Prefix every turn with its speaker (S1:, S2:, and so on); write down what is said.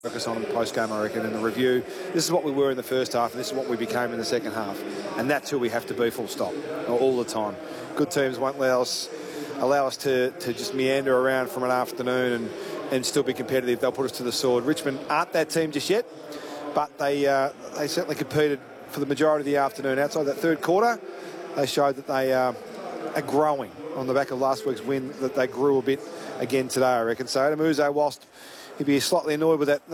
S1: Focus on post-game, I reckon, in the review. This is what we were in the first half, and this is what we became in the second half. And that's who we have to be, full stop, all the time. Good teams won't allow us to just meander around from an afternoon and still be competitive. They'll put us to the sword. Richmond aren't that team just yet, but they certainly competed for the majority of the afternoon. Outside that third quarter, they showed that they are growing on the back of last week's win, that they grew a bit again today, I reckon. So Adem Yze, whilst he'd be slightly annoyed with that